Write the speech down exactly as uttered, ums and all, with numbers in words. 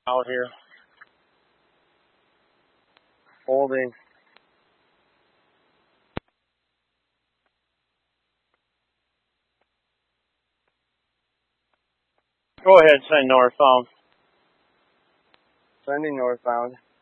Out here. Holding. Go ahead, send northbound. Sending northbound.